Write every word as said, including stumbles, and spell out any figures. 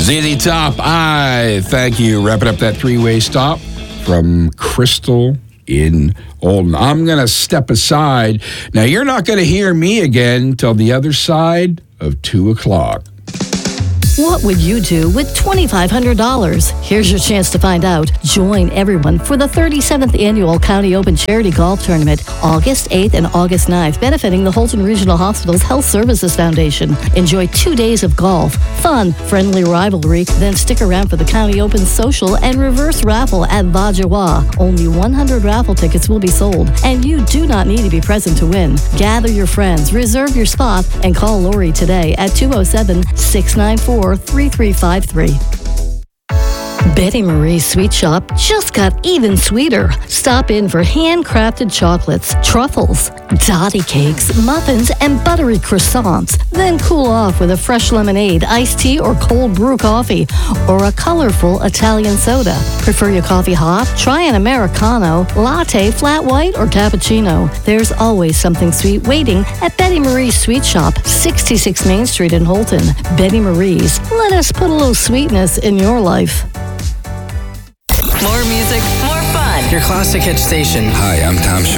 Z Z Top, I thank you. Wrapping up that three-way stop from Crystal in Olden. I'm going to step aside. Now, you're not going to hear me again till the other side of two o'clock. What would you do with twenty-five hundred dollars? Here's your chance to find out. Join everyone for the thirty-seventh Annual County Open Charity Golf Tournament, August eighth and August ninth, benefiting the Holton Regional Hospital's Health Services Foundation. Enjoy two days of golf, fun, friendly rivalry, then stick around for the County Open Social and Reverse Raffle at Vajawa. Only one hundred raffle tickets will be sold, and you do not need to be present to win. Gather your friends, reserve your spot, and call Lori today at two oh seven, six nine four, three three five three. Betty Marie's Sweet Shop just got even sweeter. Stop in for handcrafted chocolates, truffles, dotty cakes, muffins, and buttery croissants. Then cool off with a fresh lemonade, iced tea, or cold brew coffee, or a colorful Italian soda. Prefer your coffee hot? Try an Americano, latte, flat white, or cappuccino. There's always something sweet waiting at Betty Marie's Sweet Shop, sixty-six Main Street in Holton. Betty Marie's. Let us put a little sweetness in your life. More music, more fun. Your classic hit station. Hi, I'm Tom Shaw.